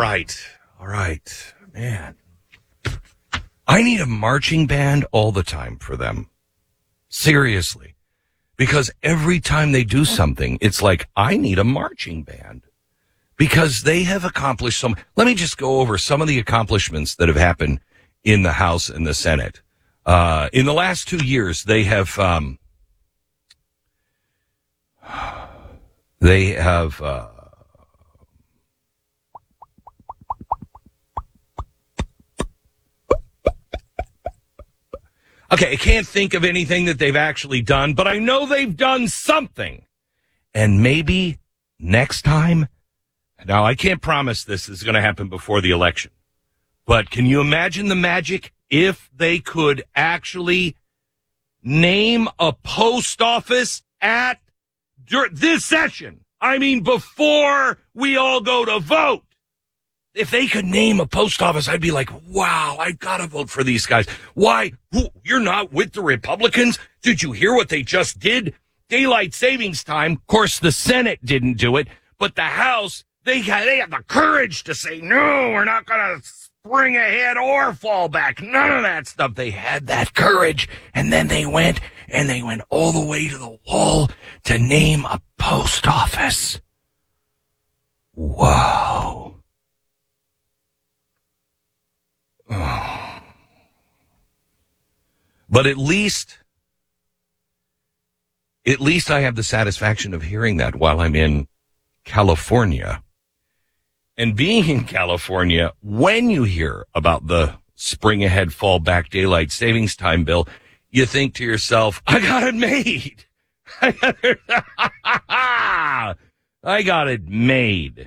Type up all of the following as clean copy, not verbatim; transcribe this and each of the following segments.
right. Man. I need a marching band all the time for them. Seriously. Because every time they do something, it's like, I need a marching band. Because they have accomplished some. Let me just go over some of the accomplishments that have happened in the House and the Senate. In the last 2 years, they have okay, I can't think of anything that they've actually done, but I know they've done something. And maybe next time, now I can't promise this is going to happen before the election, but can you imagine the magic if they could actually name a post office at this session? I mean, before we all go to vote. If they could name a post office, I'd be like, wow, I gotta vote for these guys. Why? You're not with the Republicans? Did you hear what they just did? Daylight savings time. Of course, the Senate didn't do it, but the House, they had the courage to say, no, we're not gonna spring ahead or fall back. None of that stuff. They had that courage, and then they went all the way to the wall to name a post office. Wow. Oh. But at least I have the satisfaction of hearing that while I'm in California. And being in California, when you hear about the spring ahead, fall back daylight savings time bill, you think to yourself, I got it made. I got it made.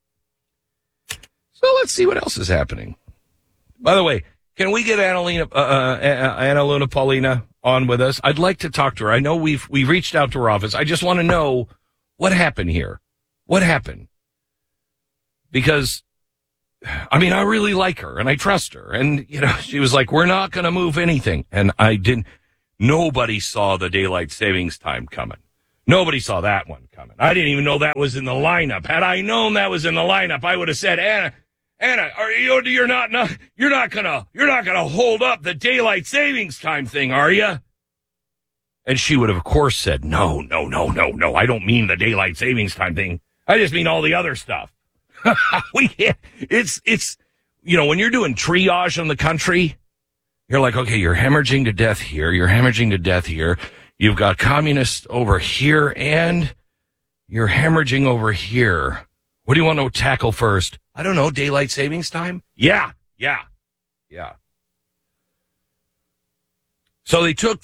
So let's see what else is happening. By the way, can we get Anna Luna Paulina on with us? I'd like to talk to her. I know we've reached out to her office. I just want to know what happened here. What happened? Because, I mean, I really like her and I trust her. And, she was like, we're not going to move anything. And nobody saw the daylight savings time coming. Nobody saw that one coming. I didn't even know that was in the lineup. Had I known that was in the lineup, I would have said, Anna, you're not gonna hold up the daylight savings time thing, are you? And she would have, of course, said, no. I don't mean the daylight savings time thing. I just mean all the other stuff. It's when you're doing triage in the country, you're like, okay, you're hemorrhaging to death here. You're hemorrhaging to death here. You've got communists over here, and you're hemorrhaging over here. What do you want to tackle first? I don't know, daylight savings time? Yeah. So they took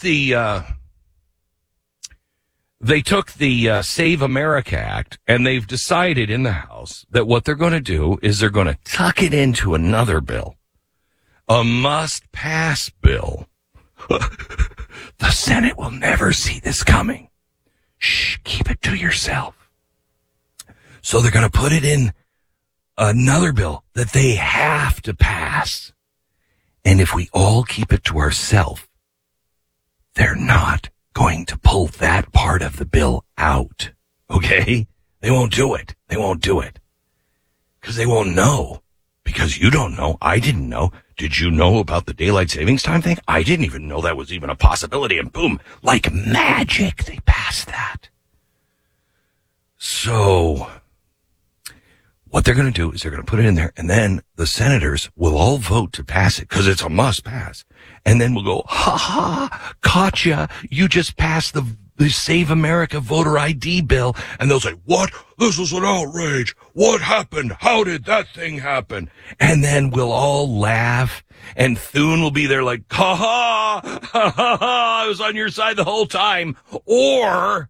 the Save America Act, and they've decided in the House that what they're going to do is they're going to tuck it into another bill, a must-pass bill. The Senate will never see this coming. Shh, keep it to yourself. So they're going to put it in another bill that they have to pass. And if we all keep it to ourselves, they're not going to pull that part of the bill out. Okay? They won't do it. Because they won't know. Because you don't know. I didn't know. Did you know about the daylight savings time thing? I didn't even know that was even a possibility. And boom, like magic, they passed that. So what they're going to do is they're going to put it in there, and then the senators will all vote to pass it because it's a must pass. And then we'll go, ha, caught ya. You just passed the Save America voter ID bill. And they'll say, what? This is an outrage. What happened? How did that thing happen? And then we'll all laugh, and Thune will be there like, I was on your side the whole time. Or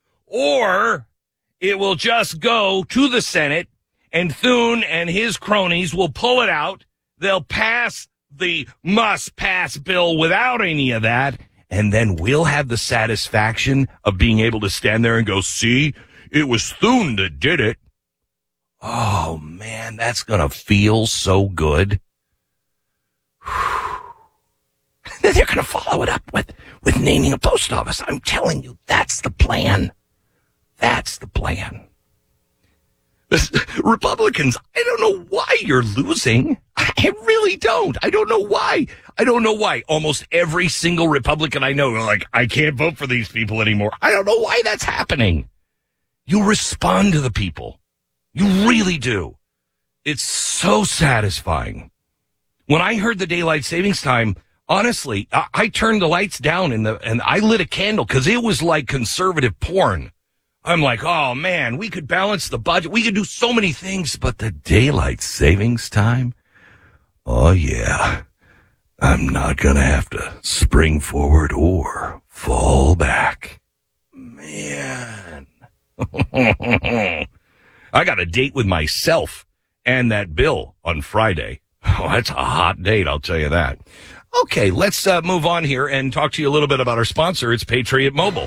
it will just go to the Senate, and Thune and his cronies will pull it out. They'll pass the must-pass bill without any of that, and then we'll have the satisfaction of being able to stand there and go, see, it was Thune that did it. Oh, man, that's going to feel so good. Then they're going to follow it up with naming a post office. I'm telling you, that's the plan. That's the plan. Republicans, I don't know why you're losing. I really don't. I don't know why. Almost every single Republican I know are like, I can't vote for these people anymore. I don't know why that's happening. You respond to the people. You really do. It's so satisfying. When I heard the daylight savings time, honestly, I turned the lights down and I lit a candle because it was like conservative porn. I'm like, oh man, we could balance the budget. We could do so many things, but the daylight savings time? Oh yeah. I'm not going to have to spring forward or fall back. Man. I got a date with myself and that bill on Friday. Oh, that's a hot date, I'll tell you that. Okay, let's move on here and talk to you a little bit about our sponsor. It's Patriot Mobile.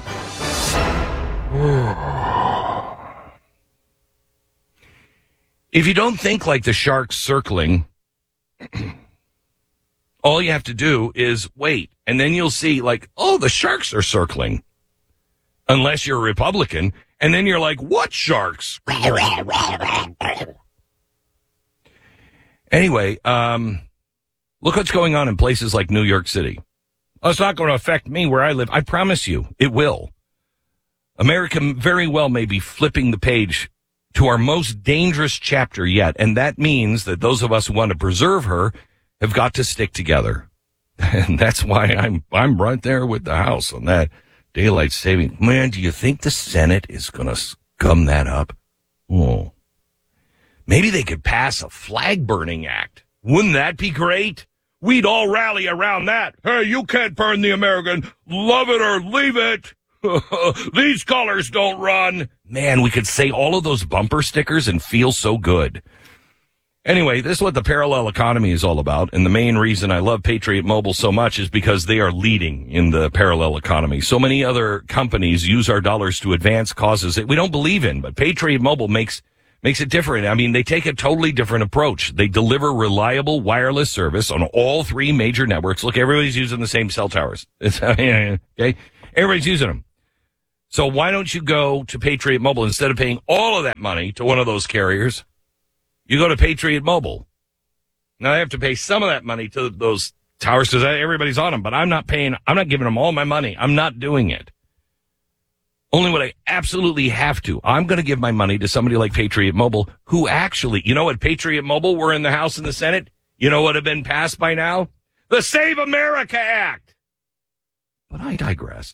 If you don't think like the sharks circling, all you have to do is wait, and then you'll see like, oh, the sharks are circling. Unless you're a Republican, and then you're like, what sharks? Anyway, look what's going on in places like New York City. Oh, it's not going to affect me where I live. I promise you, it will. America very well may be flipping the page to our most dangerous chapter yet, and that means that those of us who want to preserve her have got to stick together. And that's why I'm right there with the House on that daylight saving. Man, do you think the Senate is going to scum that up? Oh. Maybe they could pass a flag burning act. Wouldn't that be great? We'd all rally around that. Hey, you can't burn the American. Love it or leave it. These colors don't run. Man, we could say all of those bumper stickers and feel so good. Anyway, this is what the parallel economy is all about. And the main reason I love Patriot Mobile so much is because they are leading in the parallel economy. So many other companies use our dollars to advance causes that we don't believe in. But Patriot Mobile makes it different. I mean, they take a totally different approach. They deliver reliable wireless service on all three major networks. Look, everybody's using the same cell towers. Okay? Everybody's using them. So why don't you go to Patriot Mobile instead of paying all of that money to one of those carriers? You go to Patriot Mobile. Now I have to pay some of that money to those towers because everybody's on them, but I'm not giving them all my money. I'm not doing it. Only when I absolutely have to. I'm going to give my money to somebody like Patriot Mobile who actually, you know what, Patriot Mobile were in the House and the Senate? You know what had been passed by now? The Save America Act. But I digress.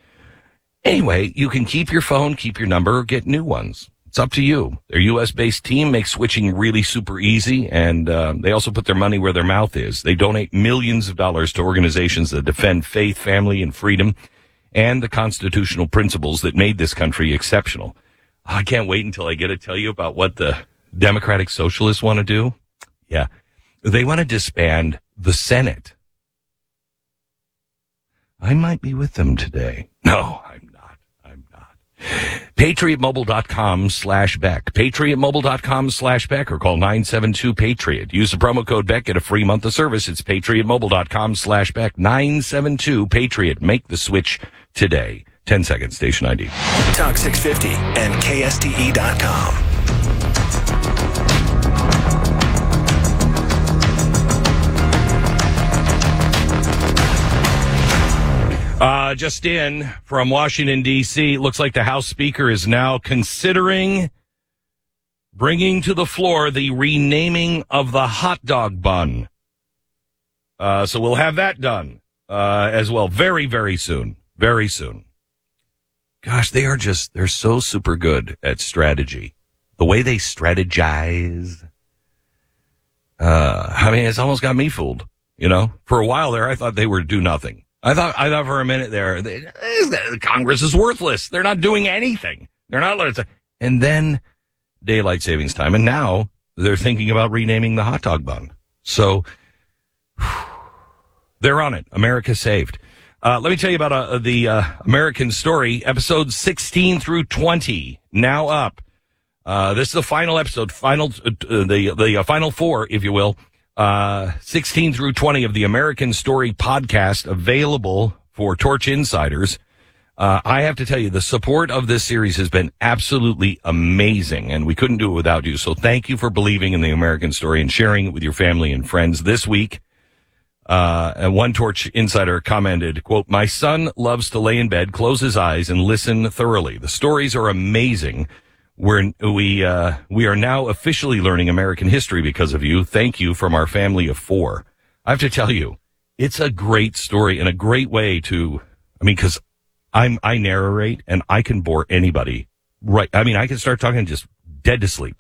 Anyway, you can keep your phone, keep your number, or get new ones. It's up to you. Their U.S.-based team makes switching really super easy, and they also put their money where their mouth is. They donate millions of dollars to organizations that defend faith, family, and freedom, and the constitutional principles that made this country exceptional. I can't wait until I get to tell you about what the Democratic Socialists want to do. Yeah, they want to disband the Senate. I might be with them today. No, I'm not. PatriotMobile.com/Beck. PatriotMobile.com/Beck or call 972-PATRIOT. Use the promo code Beck. Get a free month of service. It's PatriotMobile.com/Beck. 972-PATRIOT. Make the switch today. 10 seconds. Station ID. Talk 650 and KSTE.com. Just in from Washington, D.C., looks like the House Speaker is now considering bringing to the floor the renaming of the hot dog bun. So we'll have that done as well very, very soon. Very soon. Gosh, they're so super good at strategy. The way they strategize. I mean, it's almost got me fooled. You know, for a while there, I thought they would do nothing. I thought for a minute there, Congress is worthless. They're not doing anything. They're not. And then daylight savings time. And now they're thinking about renaming the hot dog bun. So they're on it. America saved. Let me tell you about the American Story, episodes 16 through 20, now up. This is the final episode, the final four, if you will. 16 through 20 of the American Story podcast, available for Torch Insiders. I have to tell you, the support of this series has been absolutely amazing, and we couldn't do it without you. So thank you for believing in the American story and sharing it with your family and friends. This week, and one Torch insider commented, quote, "My son loves to lay in bed, close his eyes, and listen thoroughly. The stories are amazing. We are now officially learning American history because of you. Thank you from our family of 4. I have to tell you, it's a great story and a great way to, because I narrate and I can bore anybody. Right. I can start talking just dead to sleep.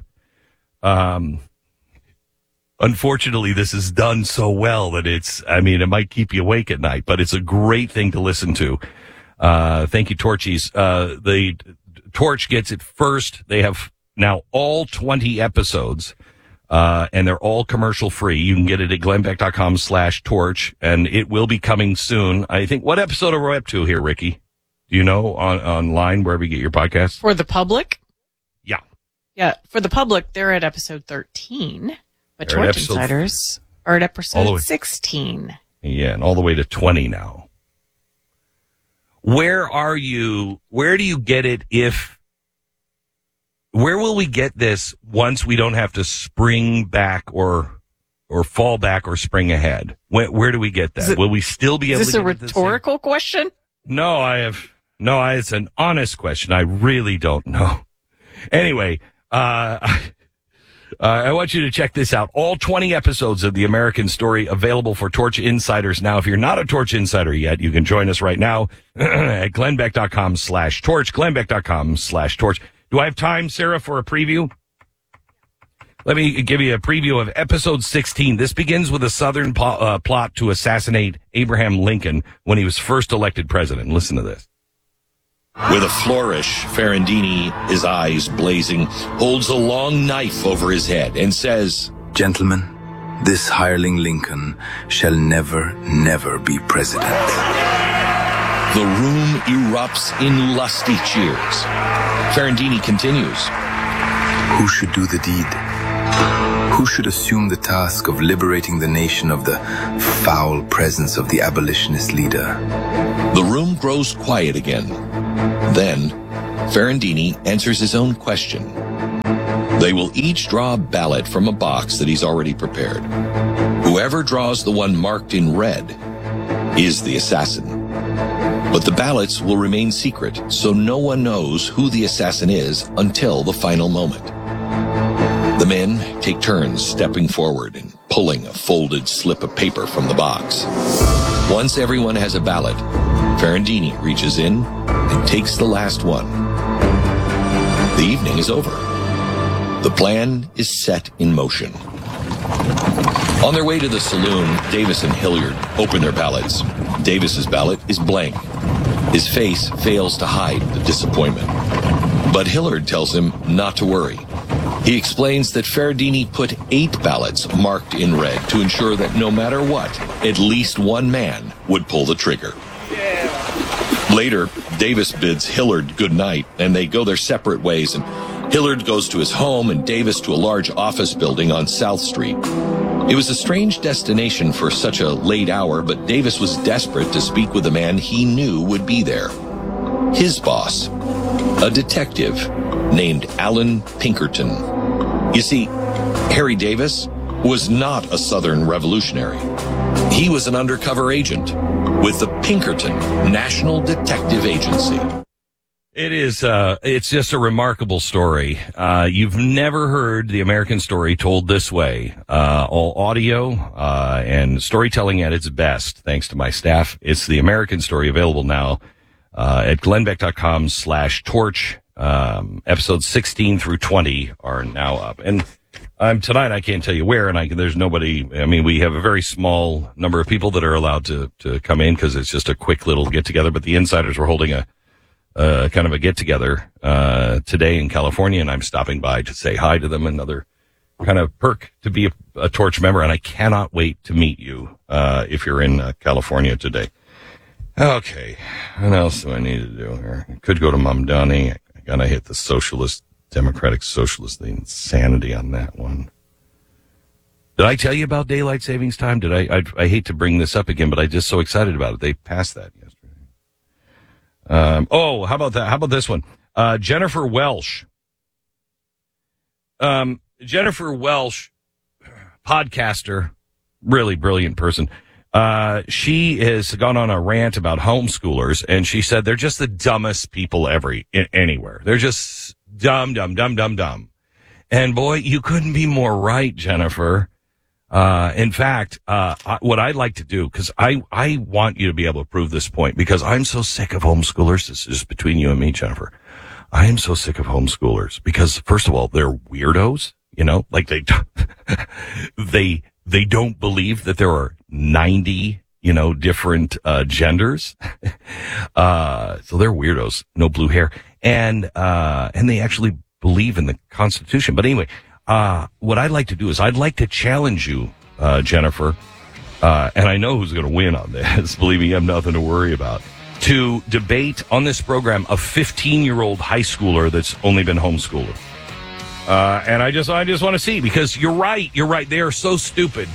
Unfortunately, this is done so well that it might keep you awake at night, but it's a great thing to listen to. Thank you, Torchies. The Torch gets it first. They have now all 20 episodes, and they're all commercial free. You can get it at glennbeck.com/torch, and it will be coming soon. I think, what episode are we up to here, Ricky? Do you know, online, wherever you get your podcast? For the public? Yeah. Yeah, for the public, they're at episode 13. But Torch Insiders are at episode 16. Yeah, and all the way to 20 now. Where are you? Where do you get it where will we get this once we don't have to spring back or fall back or spring ahead? Where do we get that? Will we still be able to get it? Is this a rhetorical question? No, it's an honest question. I really don't know. Anyway, I want you to check this out. All 20 episodes of The American Story available for Torch Insiders now. If you're not a Torch Insider yet, you can join us right now at glennbeck.com/torch, glennbeck.com/torch. Do I have time, Sarah, for a preview? Let me give you a preview of episode 16. This begins with a Southern plot to assassinate Abraham Lincoln when he was first elected president. Listen to this. With a flourish, Ferrandini, his eyes blazing, holds a long knife over his head and says, "Gentlemen, this hireling Lincoln shall never, never be president." The room erupts in lusty cheers. Ferrandini continues, "Who should do the deed? Who should assume the task of liberating the nation of the foul presence of the abolitionist leader?" The room grows quiet again. Then, Ferrandini answers his own question. They will each draw a ballot from a box that he's already prepared. Whoever draws the one marked in red is the assassin. But the ballots will remain secret, so no one knows who the assassin is until the final moment. The men take turns stepping forward and pulling a folded slip of paper from the box. Once everyone has a ballot, Ferrandini reaches in and takes the last one. The evening is over. The plan is set in motion. On their way to the saloon, Davis and Hilliard open their ballots. Davis's ballot is blank. His face fails to hide the disappointment. But Hilliard tells him not to worry. He explains that Ferrandini put 8 ballots marked in red to ensure that no matter what, at least one man would pull the trigger. Later, Davis bids Hilliard good night, and they go their separate ways, and Hilliard goes to his home and Davis to a large office building on South Street. It was a strange destination for such a late hour, but Davis was desperate to speak with a man he knew would be there. His boss, a detective named Alan Pinkerton. You see, Harry Davis was not a Southern revolutionary. He was an undercover agent with the Pinkerton National Detective Agency. It is, it's just a remarkable story. You've never heard the American story told this way. All audio, and storytelling at its best, thanks to my staff. It's the American story, available now, at glennbeck.com/torch. Episodes 16 through 20 are now up. And, tonight I can't tell you where, and there's nobody, we have a very small number of people that are allowed to come in because it's just a quick little get together, but the insiders were holding a kind of a get together, today in California, and I'm stopping by to say hi to them. Another kind of perk to be a Torch member, and I cannot wait to meet you, if you're in California today. Okay. What else do I need to do here? I could go to Mamdani. I gotta hit the Democratic Socialist, the insanity on that one. Did I tell you about daylight savings time? I hate to bring this up again, but I'm just so excited about it. They passed that yesterday. How about that? How about this one? Jennifer Welsh. Jennifer Welsh, podcaster, really brilliant person. She has gone on a rant about homeschoolers, and she said they're just the dumbest people anywhere. They're just dumb. And boy, you couldn't be more right, Jennifer. In fact, what I'd like to do, because I want you to be able to prove this point, because I'm so sick of homeschoolers. This is between you and me, Jennifer. I am so sick of homeschoolers because, first of all, they're weirdos, like they don't believe that there are 90, different, genders. So they're weirdos, no blue hair. And they actually believe in the Constitution. But anyway, what I'd like to do is I'd like to challenge you, Jennifer, and I know who's going to win on this. Believe me, I have nothing to worry about. To debate on this program a 15-year-old high schooler that's only been homeschooled. And I just want to see, because you're right. They are so stupid.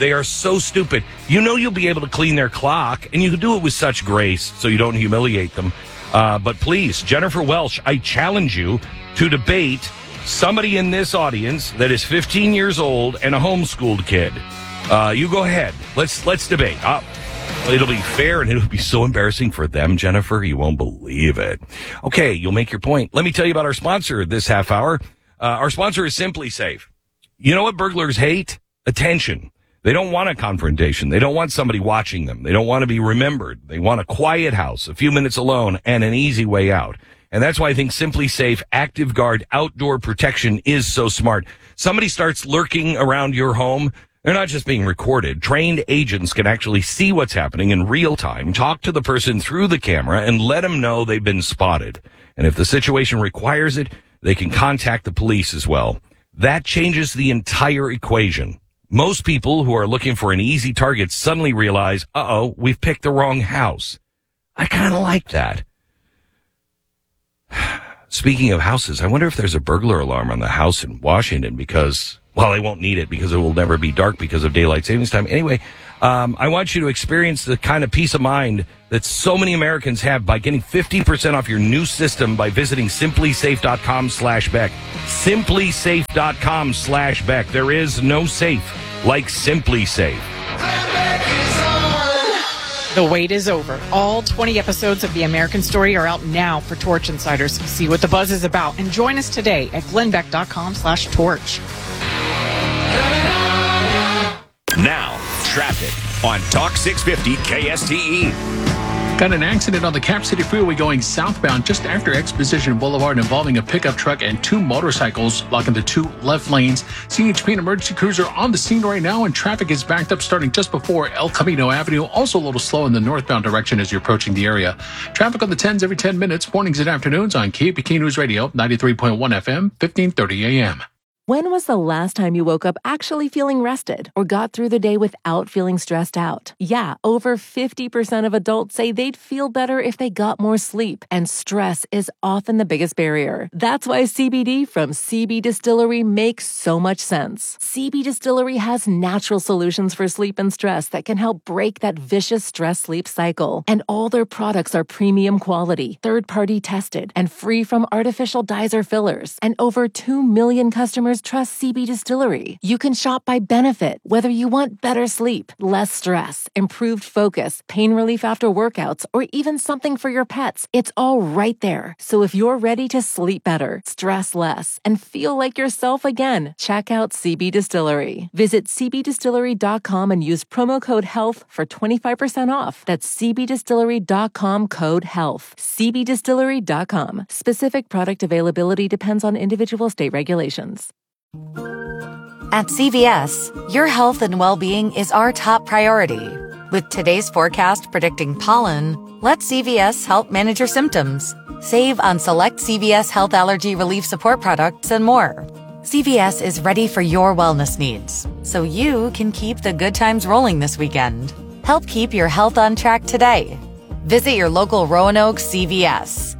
You'll be able to clean their clock, and you can do it with such grace so you don't humiliate them. But please, Jennifer Welsh, I challenge you to debate somebody in this audience that is 15 years old and a homeschooled kid. You go ahead. Let's debate. It'll be fair, and it'll be so embarrassing for them, Jennifer. You won't believe it. Okay, you'll make your point. Let me tell you about our sponsor this half hour. Our sponsor is Simply Safe. You know what burglars hate? Attention. They don't want a confrontation. They don't want somebody watching them. They don't want to be remembered. They want a quiet house, a few minutes alone, and an easy way out. And that's why I think Simply Safe Active Guard outdoor protection is so smart. Somebody starts lurking around your home, they're not just being recorded. Trained agents can actually see what's happening in real time, talk to the person through the camera, and let them know they've been spotted. And if the situation requires it, they can contact the police as well. That changes the entire equation. Most people who are looking for an easy target suddenly realize, we've picked the wrong house. I kind of like that. Speaking of houses, I wonder if there's a burglar alarm on the house in Washington because, well, they won't need it because it will never be dark because of daylight savings time. Anyway, I want you to experience the kind of peace of mind that so many Americans have by getting 50% off your new system by visiting simplysafe.com/Beck. Simplysafe.com/Beck. There is no safe like Simply Safe. The wait is over. All 20 episodes of The American Story are out now for Torch Insiders. See what the buzz is about and join us today at glennbeck.com/torch. Now, traffic on Talk 650 KSTE. Got an accident on the Cap City Freeway going southbound just after Exposition Boulevard involving a pickup truck and two motorcycles blocking the two left lanes. CHP and emergency crews are on the scene right now, and traffic is backed up starting just before El Camino Avenue. Also a little slow in the northbound direction as you're approaching the area. Traffic on the 10s every 10 minutes, mornings and afternoons on KPK News Radio, 93.1 FM, 1530 AM. When was the last time you woke up actually feeling rested or got through the day without feeling stressed out? Yeah, over 50% of adults say they'd feel better if they got more sleep, and stress is often the biggest barrier. That's why CBD from CB Distillery makes so much sense. CB Distillery has natural solutions for sleep and stress that can help break that vicious stress-sleep cycle. And all their products are premium quality, third-party tested, and free from artificial dyes or fillers. And over 2 million customers trust CB Distillery. You can shop by benefit, whether you want better sleep, less stress, improved focus, pain relief after workouts, or even something for your pets. It's all right there. So if you're ready to sleep better, stress less, and feel like yourself again, check out CB Distillery. Visit cbdistillery.com and use promo code HEALTH for 25% off. That's cbdistillery.com code HEALTH. cbdistillery.com. Specific product availability depends on individual state regulations. At CVS, your health and well-being is our top priority. With today's forecast predicting pollen, let CVS help manage your symptoms. Save on select CVS Health Allergy Relief Support products and more. CVS is ready for your wellness needs, so you can keep the good times rolling this weekend. Help keep your health on track today. Visit your local Roanoke CVS.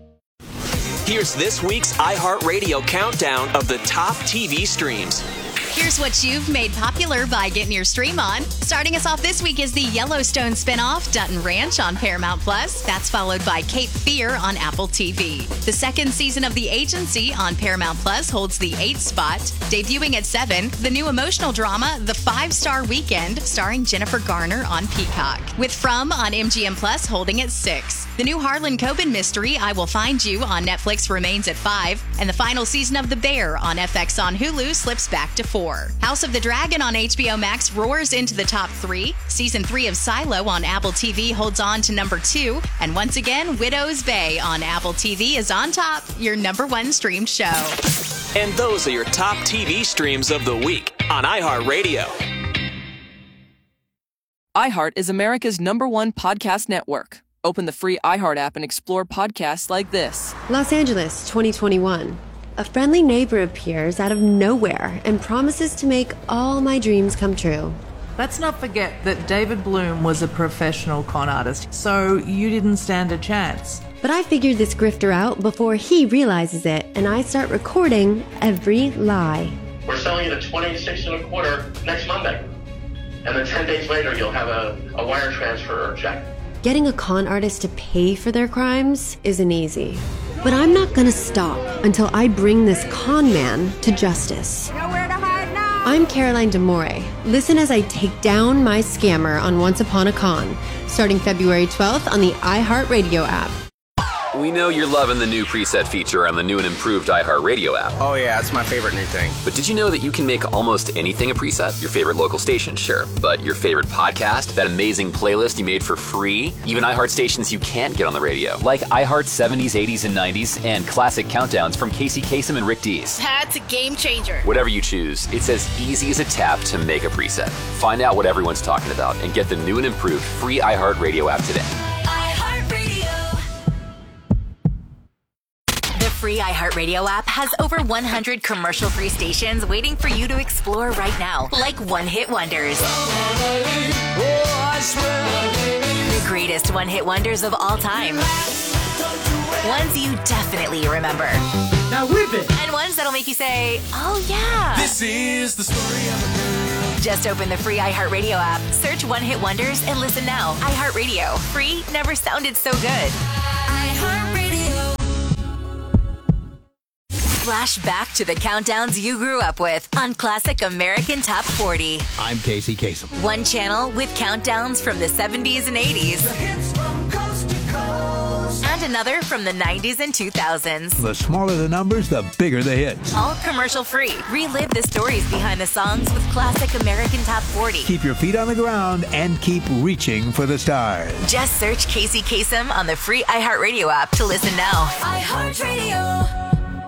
Here's this week's iHeartRadio countdown of the top TV streams. Here's what you've made popular by getting your stream on. Starting us off this week is the Yellowstone spinoff, Dutton Ranch, on Paramount Plus. That's followed by Cape Fear on Apple TV. The second season of The Agency on Paramount Plus holds the 8th spot. Debuting at 7, the new emotional drama, The 5-Star Weekend, starring Jennifer Garner on Peacock. With From on MGM Plus holding at 6. The new Harlan Coben mystery, I Will Find You, on Netflix remains at 5. And the final season of The Bear on FX on Hulu slips back to 4. House of the Dragon on HBO Max roars into the top 3. Season 3 of Silo on Apple TV holds on to number 2. And once again, Widow's Bay on Apple TV is on top, your number 1 streamed show. And those are your top TV streams of the week on iHeartRadio. iHeart is America's #1 podcast network. Open the free iHeart app and explore podcasts like this. Los Angeles, 2021. A friendly neighbor appears out of nowhere and promises to make all my dreams come true. Let's not forget that David Bloom was a professional con artist, so you didn't stand a chance. But I figured this grifter out before he realizes it, and I start recording every lie. We're selling it at $26.25 next Monday. And then 10 days later, you'll have a wire transfer or check. Getting a con artist to pay for their crimes isn't easy. But I'm not gonna stop until I bring this con man to justice. Nowhere to hide now. I'm Caroline DeMore. Listen as I take down my scammer on Once Upon a Con, starting February 12th on the iHeartRadio app. We know you're loving the new preset feature on the new and improved iHeartRadio app. Oh yeah, it's my favorite new thing. But did you know that you can make almost anything a preset? Your favorite local station, sure. But your favorite podcast? That amazing playlist you made for free? Even iHeart stations you can't get on the radio. Like iHeart's 70s, 80s, and 90s, and classic countdowns from Casey Kasem and Rick Dees. That's a game changer. Whatever you choose, it's as easy as a tap to make a preset. Find out what everyone's talking about and get the new and improved free iHeartRadio app today. The free iHeartRadio app has over 100 commercial-free stations waiting for you to explore right now, like one-hit wonders. The greatest one-hit wonders of all time. Ones you definitely remember. Now whip it! And ones that'll make you say, oh yeah. This is the story of a girl. Just open the free iHeartRadio app, search One Hit Wonders, and listen now. iHeartRadio. Free never sounded so good. iHeartRadio. Flash back to the countdowns you grew up with on Classic American Top 40. I'm Casey Kasem. One channel with countdowns from the 70s and 80s. The hits from coast to coast. And another from the 90s and 2000s. The smaller the numbers, the bigger the hits. All commercial free. Relive the stories behind the songs with Classic American Top 40. Keep your feet on the ground and keep reaching for the stars. Just search Casey Kasem on the free iHeartRadio app to listen now. iHeartRadio.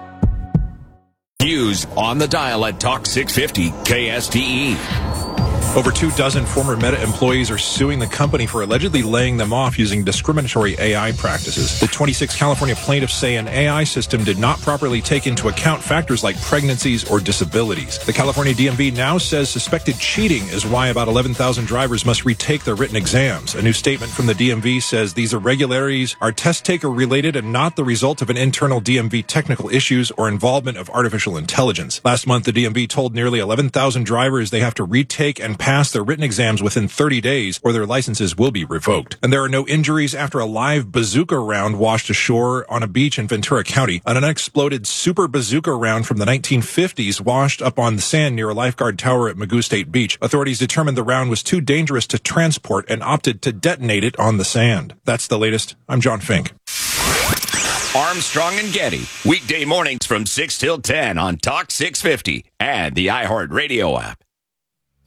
News on the dial at Talk 650 KSTE. Over 24 former Meta employees are suing the company for allegedly laying them off using discriminatory AI practices. The 26 California plaintiffs say an AI system did not properly take into account factors like pregnancies or disabilities. The California DMV now says suspected cheating is why about 11,000 drivers must retake their written exams. A new statement from the DMV says these irregularities are test taker related and not the result of an internal DMV technical issues or involvement of artificial intelligence. Last month, the DMV told nearly 11,000 drivers they have to retake and pass their written exams within 30 days or their licenses will be revoked. And there are no injuries after a live bazooka round washed ashore on a beach in Ventura County. An unexploded super bazooka round from the 1950s washed up on the sand near a lifeguard tower at Magoo State Beach. Authorities determined the round was too dangerous to transport and opted to detonate it on the sand. That's the latest. I'm John Fink. Armstrong and Getty, weekday mornings from 6 till 10 on Talk 650 and the iHeartRadio app.